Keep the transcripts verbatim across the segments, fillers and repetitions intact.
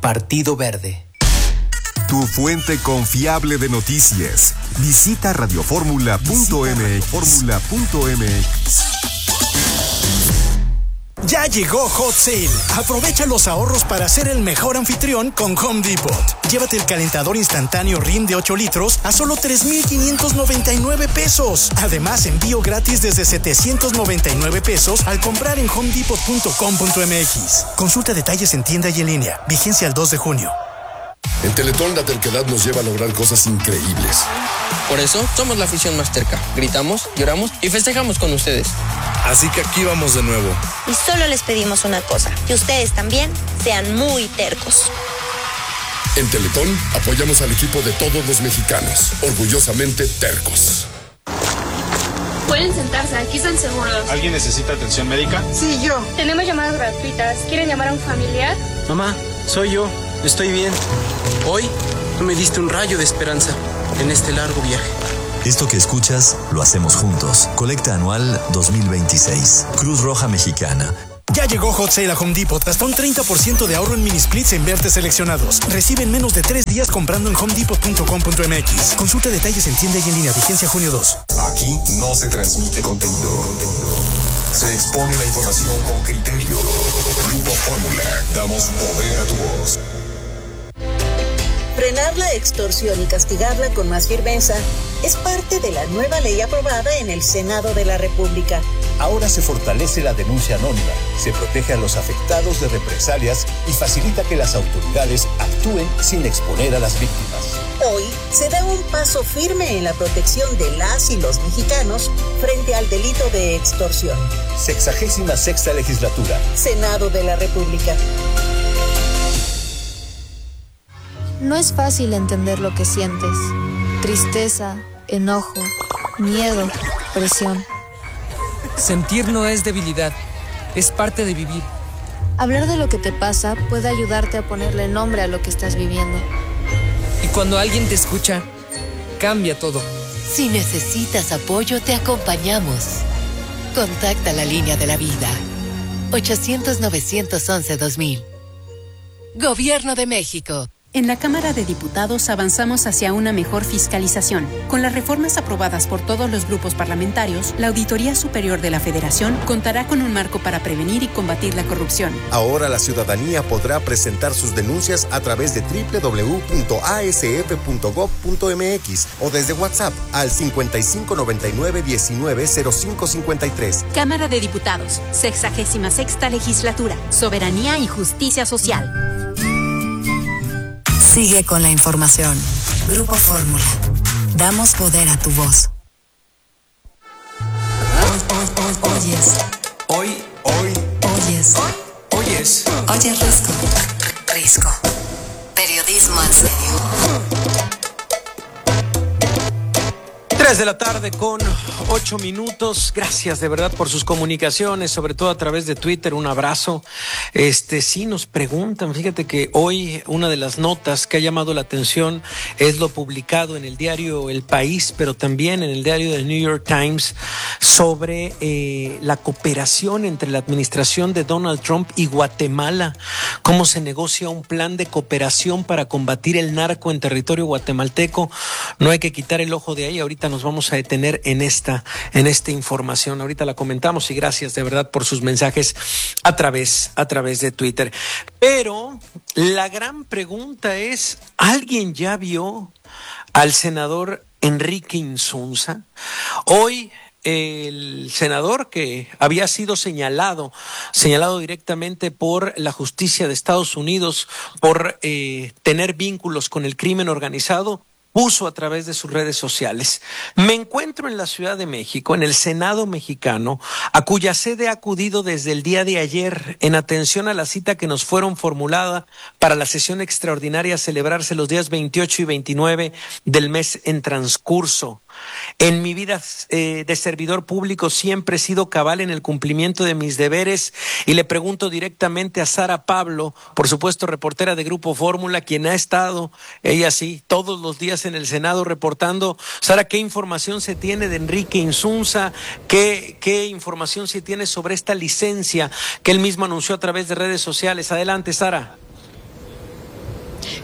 Partido Verde. Tu fuente confiable de noticias. Visita radioformula punto m x. Fórmula punto m x. Ya llegó Hot Sale. Aprovecha los ahorros para ser el mejor anfitrión con Home Depot. Llévate el calentador instantáneo R I M de ocho litros a solo tres mil quinientos noventa y nueve pesos. Además, envío gratis desde setecientos noventa y nueve pesos al comprar en home depot punto com punto m x. Consulta detalles en tienda y en línea. Vigencia el dos de junio. En Teletón la terquedad nos lleva a lograr cosas increíbles. Por eso somos la afición más terca. Gritamos, lloramos y festejamos con ustedes. Así que aquí vamos de nuevo. Y solo les pedimos una cosa, que ustedes también sean muy tercos. En Teletón apoyamos al equipo de todos los mexicanos, orgullosamente tercos. Pueden sentarse, aquí están seguros. ¿Alguien necesita atención médica? Sí, yo. Tenemos llamadas gratuitas. ¿Quieren llamar a un familiar? Mamá, soy yo. Estoy bien. Hoy tú me diste un rayo de esperanza en este largo viaje. Esto que escuchas lo hacemos juntos. Colecta anual dos mil veintiséis. Cruz Roja Mexicana. Ya llegó Hot Sale a Home Depot. Hasta un treinta por ciento de ahorro en mini splits en vertes seleccionados. Recibe en menos de tres días comprando en home depot punto com punto m x. Consulta detalles en tienda y en línea. Vigencia junio dos. Aquí no se transmite contenido. Se expone la información con criterio. Grupo Fórmula. Damos poder a tu voz. Frenar la extorsión y castigarla con más firmeza es parte de la nueva ley aprobada en el Senado de la República. Ahora se fortalece la denuncia anónima, se protege a los afectados de represalias y facilita que las autoridades actúen sin exponer a las víctimas. Hoy se da un paso firme en la protección de las y los mexicanos frente al delito de extorsión. Sexagésima sexta legislatura. Senado de la República. No es fácil entender lo que sientes. Tristeza, enojo, miedo, presión. Sentir no es debilidad, es parte de vivir. Hablar de lo que te pasa puede ayudarte a ponerle nombre a lo que estás viviendo. Y cuando alguien te escucha, cambia todo. Si necesitas apoyo, te acompañamos. Contacta la línea de la vida. ochocientos, novecientos once, dos mil. Gobierno de México. En la Cámara de Diputados avanzamos hacia una mejor fiscalización. Con las reformas aprobadas por todos los grupos parlamentarios, la Auditoría Superior de la Federación contará con un marco para prevenir y combatir la corrupción. Ahora la ciudadanía podrá presentar sus denuncias a través de doble u doble u doble u punto a s f punto gob punto m x o desde WhatsApp al cincuenta y cinco noventa y nueve diecinueve cero cinco cincuenta y tres. Cámara de Diputados, sexagésima sexta legislatura, soberanía y justicia social. Sigue con la información. Grupo Fórmula. Damos poder a tu voz. Hoy, hoy, hoy, oyes. Hoy, hoy. Oyes. Hoy, oyes. Oyes Risco. Risco. Periodismo en serio. tres de la tarde con ocho minutos. Gracias de verdad por sus comunicaciones, sobre todo a través de Twitter. Un abrazo. Este, sí nos preguntan, fíjate que hoy una de las notas que ha llamado la atención es lo publicado en el diario El País, pero también en el diario del New York Times sobre eh, la cooperación entre la administración de Donald Trump y Guatemala. Cómo se negocia un plan de cooperación para combatir el narco en territorio guatemalteco. No hay que quitar el ojo de ahí. Ahorita nos vamos a detener en esta, en esta información. Ahorita la comentamos y gracias de verdad por sus mensajes a través, a través de Twitter. Pero la gran pregunta es, ¿alguien ya vio al senador Enrique Insunza? Hoy el senador que había sido señalado, señalado directamente por la justicia de Estados Unidos por eh, tener vínculos con el crimen organizado, puso a través de sus redes sociales: me encuentro en la Ciudad de México, en el Senado mexicano, a cuya sede he acudido desde el día de ayer en atención a la cita que nos fueron formulada para la sesión extraordinaria a celebrarse los días veintiocho y veintinueve del mes en transcurso. En mi vida eh, de servidor público siempre he sido cabal en el cumplimiento de mis deberes y le pregunto directamente a Sara Pablo, por supuesto reportera de Grupo Fórmula, quien ha estado, ella sí, todos los días en el Senado reportando. Sara, ¿qué información se tiene de Enrique Insunza? ¿Qué, qué información se tiene sobre esta licencia que él mismo anunció a través de redes sociales? Adelante, Sara.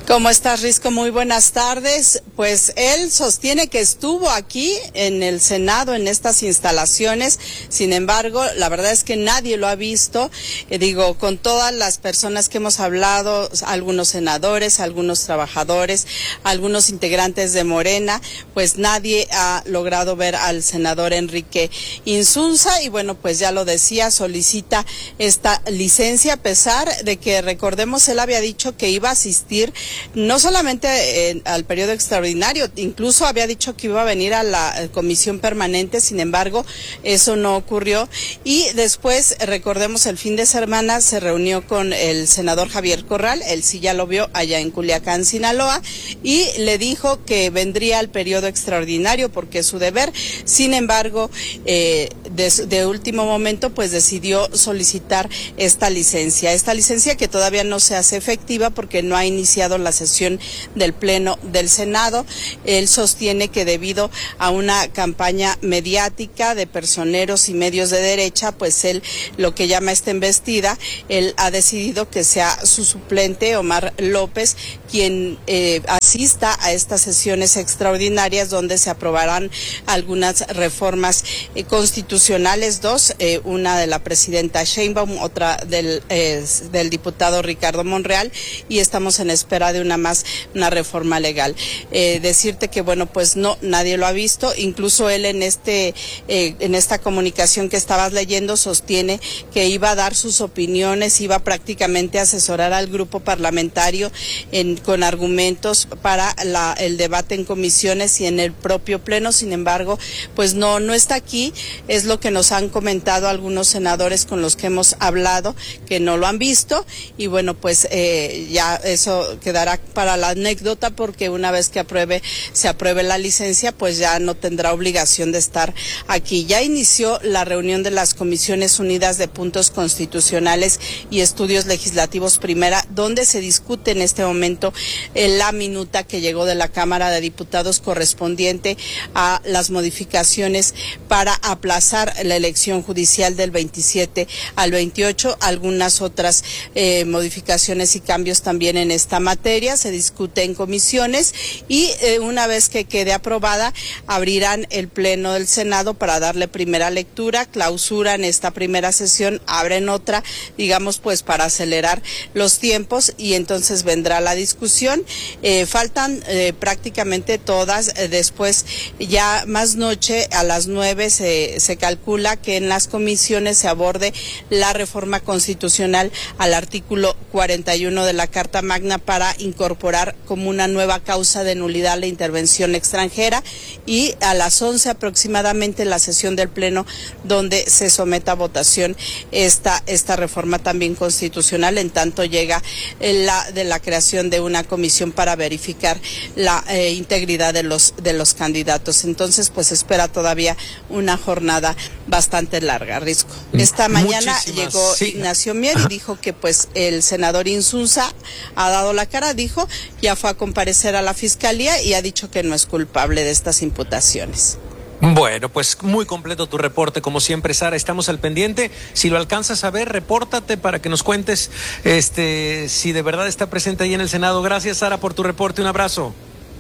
¿Cómo estás, Risco? Muy buenas tardes. Pues él sostiene que estuvo aquí en el Senado, en estas instalaciones. Sin embargo, la verdad es que nadie lo ha visto. Eh, digo, con todas las personas que hemos hablado, algunos senadores, algunos trabajadores, algunos integrantes de Morena, pues nadie ha logrado ver al senador Enrique Insunza. Y bueno, pues ya lo decía, solicita esta licencia, a pesar de que, recordemos, él había dicho que iba a asistir no solamente eh, al periodo extraordinario, incluso había dicho que iba a venir a la eh, comisión permanente. Sin embargo, eso no ocurrió. Y después, recordemos, el fin de semana se reunió con el senador Javier Corral, él sí ya lo vio allá en Culiacán, Sinaloa, y le dijo que vendría al periodo extraordinario porque es su deber. Sin embargo, eh, de, de último momento, pues decidió solicitar esta licencia, esta licencia que todavía no se hace efectiva porque no ha iniciado la sesión del Pleno del Senado. Él sostiene que debido a una campaña mediática de personeros y medios de derecha, pues él, lo que llama esta embestida, él ha decidido que sea su suplente, Omar López, quien eh, asista a estas sesiones extraordinarias donde se aprobarán algunas reformas eh, constitucionales, dos, eh, una de la presidenta Sheinbaum, otra del, eh, del diputado Ricardo Monreal, y estamos en espera de una más, una reforma legal. Eh, decirte que, bueno, pues no, nadie lo ha visto. Incluso él en este, eh, en esta comunicación que estabas leyendo sostiene que iba a dar sus opiniones, iba prácticamente a asesorar al grupo parlamentario en, con argumentos para la, el debate en comisiones y en el propio pleno. Sin embargo, pues no, no está aquí. Es lo que nos han comentado algunos senadores con los que hemos hablado, que no lo han visto. Y bueno, pues eh, ya eso quedará para la anécdota, porque una vez que apruebe, se apruebe la licencia, pues ya no tendrá obligación de estar aquí. Ya inició la reunión de las Comisiones Unidas de Puntos Constitucionales y Estudios Legislativos Primera, donde se discute en este momento eh, la minuta que llegó de la Cámara de Diputados correspondiente a las modificaciones para aplazar la elección judicial del veintisiete al veintiocho, algunas otras eh, modificaciones y cambios también en esta materia. Se discute en comisiones y eh, una vez que quede aprobada, abrirán el Pleno del Senado para darle primera lectura, clausuran esta primera sesión, abren otra, digamos, pues para acelerar los tiempos, y entonces vendrá la discusión. Eh, faltan eh, prácticamente todas. Eh, después, ya más noche, a las nueve, se, se calcula que en las comisiones se aborde la reforma constitucional al artículo cuarenta y uno de la Carta Magna para incorporar como una nueva causa de nulidad la intervención extranjera, y a las once aproximadamente la sesión del Pleno donde se someta a votación esta, esta reforma también constitucional, en tanto llega la de la creación de una comisión para verificar la eh, integridad de los, de los candidatos. Entonces, pues espera todavía una jornada bastante larga, Risco. Esta mañana Muchísimas, llegó sí. Ignacio Mier y dijo que pues el senador Insunza ha dado la cara, dijo, ya fue a comparecer a la fiscalía y ha dicho que no es culpable de estas imputaciones. Bueno, pues muy completo tu reporte, como siempre, Sara. Estamos al pendiente. Si lo alcanzas a ver, repórtate para que nos cuentes este, si de verdad está presente ahí en el Senado. Gracias, Sara, por tu reporte. Un abrazo.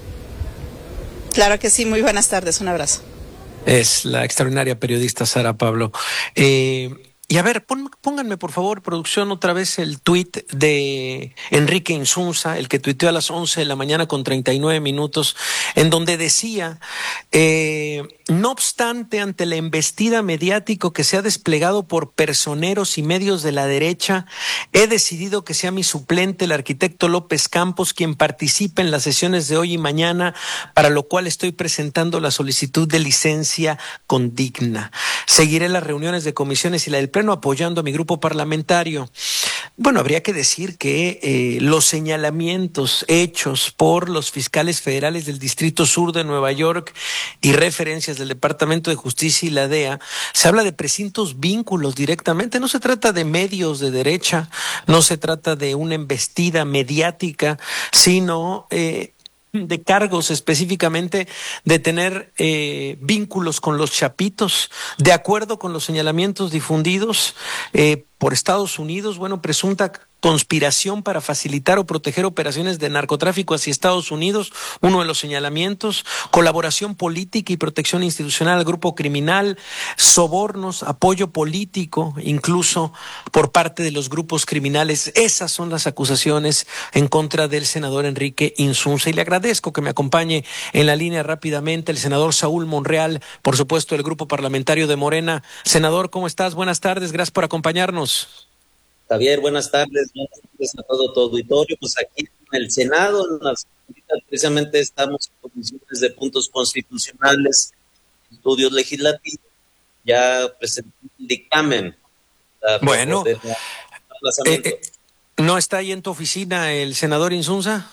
Claro que sí. Muy buenas tardes. Un abrazo. Es la extraordinaria periodista Sara Pablo. Eh, Y a ver, pon, pónganme por favor, producción, otra vez el tuit de Enrique Insunza, el que tuiteó a las once de la mañana con treinta y nueve minutos, en donde decía, eh, no obstante, ante la embestida mediático que se ha desplegado por personeros y medios de la derecha, he decidido que sea mi suplente, el arquitecto López Campos, quien participe en las sesiones de hoy y mañana, para lo cual estoy presentando la solicitud de licencia condigna. Seguiré las reuniones de comisiones y la del Pleno apoyando a mi grupo parlamentario. Bueno, habría que decir que eh, los señalamientos hechos por los fiscales federales del Distrito Sur de Nueva York y referencias del Departamento de Justicia y la D E A, se habla de presuntos vínculos directamente. No se trata de medios de derecha, no se trata de una embestida mediática, sino eh, de cargos específicamente de tener eh, vínculos con los chapitos, de acuerdo con los señalamientos difundidos eh, por Estados Unidos. Bueno, presunta conspiración para facilitar o proteger operaciones de narcotráfico hacia Estados Unidos, uno de los señalamientos, colaboración política y protección institucional al grupo criminal, sobornos, apoyo político, incluso por parte de los grupos criminales. Esas son las acusaciones en contra del senador Enrique Insunza. Y le agradezco que me acompañe en la línea rápidamente el senador Saúl Monreal, por supuesto, del grupo parlamentario de Morena. Senador, ¿cómo estás? Buenas tardes, gracias por acompañarnos. Javier, buenas tardes, buenas tardes a todo tu auditorio. Pues aquí en el Senado, en las, precisamente estamos en comisiones de puntos constitucionales, estudios legislativos, ya presentó el dictamen. Bueno, de la, eh, eh, ¿no está ahí en tu oficina el senador Insunza?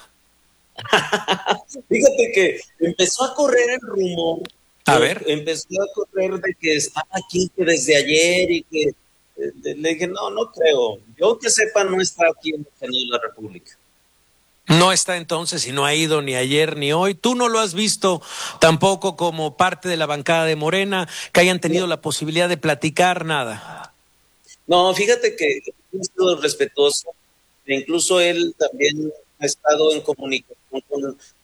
Fíjate que empezó a correr el rumor, a ver, empezó a correr de que estaba aquí que desde ayer y que le dije, no, no creo. Yo que sepa, no está aquí en el Senado de la República. No está entonces y no ha ido ni ayer ni hoy. ¿Tú no lo has visto tampoco como parte de la bancada de Morena, que hayan tenido la posibilidad de platicar nada? No, fíjate que he sido respetuoso. Incluso él también ha estado en comunicación con